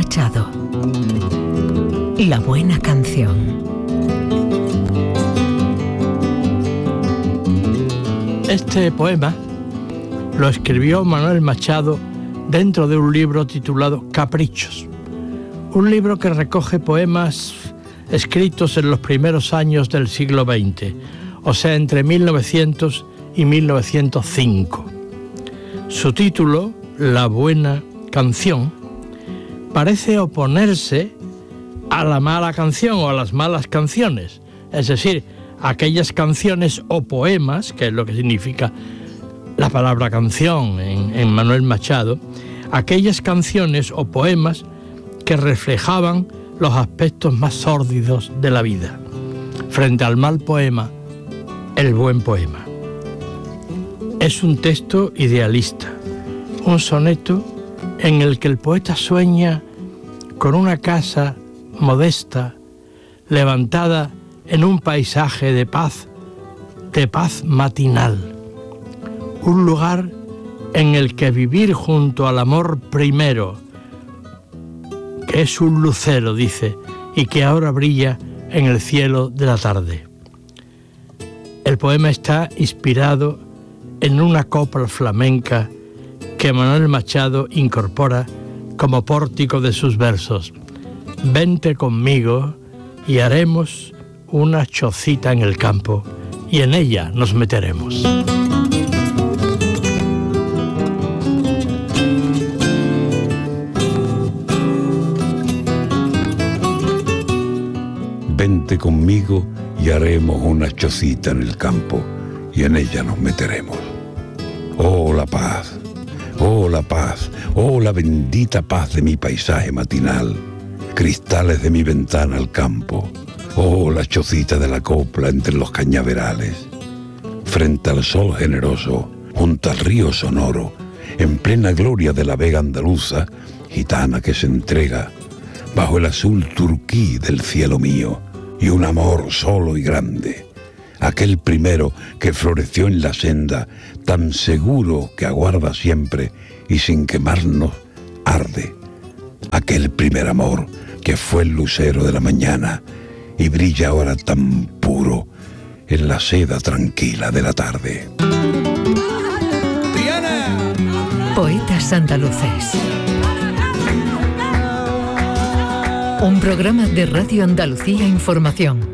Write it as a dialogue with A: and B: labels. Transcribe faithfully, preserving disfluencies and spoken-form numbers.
A: Machado. La buena canción.
B: Este poema lo escribió Manuel Machado dentro de un libro titulado Caprichos, un libro que recoge poemas escritos en los primeros años del siglo veinte, o sea, entre mil novecientos y mil novecientos cinco. Su título, La buena canción, parece oponerse a la mala canción o a las malas canciones, es decir, aquellas canciones o poemas, que es lo que significa la palabra canción en, en Manuel Machado, aquellas canciones o poemas que reflejaban los aspectos más sórdidos de la vida. Frente al mal poema, el buen poema. Es un texto idealista, un soneto en el que el poeta sueña con una casa modesta, levantada en un paisaje de paz, de paz matinal. Un lugar en el que vivir junto al amor primero, que es un lucero, dice, y que ahora brilla en el cielo de la tarde. El poema está inspirado en una copla flamenca que Manuel Machado incorpora como pórtico de sus versos. Vente conmigo y haremos una chocita en el campo y en ella nos meteremos.
C: Vente conmigo y haremos una chocita en el campo y en ella nos meteremos. Oh, la paz, oh, la paz, oh, la bendita paz de mi paisaje matinal, cristales de mi ventana al campo, oh, la chocita de la copla entre los cañaverales, frente al sol generoso, junto al río sonoro, en plena gloria de la vega andaluza, gitana que se entrega, bajo el azul turquí del cielo mío, y un amor solo y grande, aquel primero que floreció en la senda, tan seguro que aguarda siempre y sin quemarnos arde, aquel primer amor que fue el lucero de la mañana y brilla ahora tan puro en la seda tranquila de la tarde.
A: Poetas andaluces. Un programa de Radio Andalucía Información.